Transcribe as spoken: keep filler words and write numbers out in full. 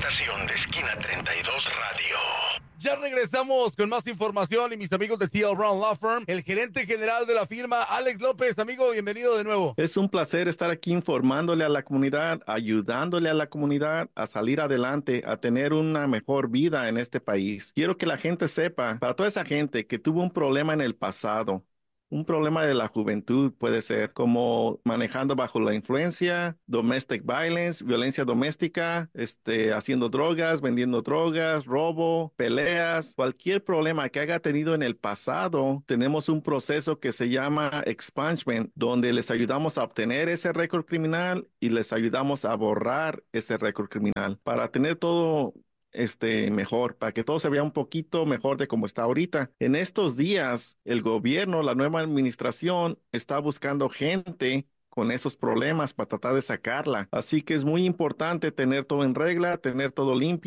estación de Esquina treinta y dos Radio. Ya regresamos con más información y mis amigos de T L Brown Law Firm, el gerente general de la firma, Alex López. Amigo, bienvenido de nuevo. Es un placer estar aquí informándole a la comunidad, ayudándole a la comunidad a salir adelante, a tener una mejor vida en este país. Quiero que la gente sepa, para toda esa gente que tuvo un problema en el pasado, un problema de la juventud puede ser como manejando bajo la influencia, domestic violence, violencia doméstica, este, haciendo drogas, vendiendo drogas, robo, peleas, cualquier problema que haya tenido en el pasado. Tenemos un proceso que se llama expungement, donde les ayudamos a obtener ese récord criminal y les ayudamos a borrar ese récord criminal para tener todo este mejor, para que todo se vea un poquito mejor de como está ahorita. En estos días, el gobierno, la nueva administración está buscando gente con esos problemas para tratar de sacarla. Así que es muy importante tener todo en regla, tener todo limpio.